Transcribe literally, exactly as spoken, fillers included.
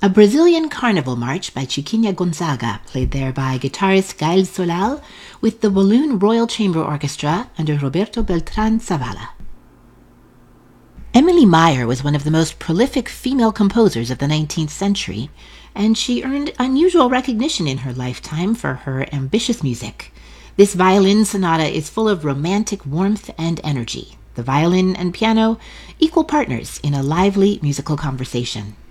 A Brazilian carnival march by Chiquinha Gonzaga, played there by guitarist Gael Solal with the Walloon Royal Chamber Orchestra under Roberto Beltran Zavala. Emily Meyer was one of the most prolific female composers of the nineteenth century, and she earned unusual recognition in her lifetime for her ambitious music. This violin sonata is full of romantic warmth and energy. The violin and piano, equal partners in a lively musical conversation.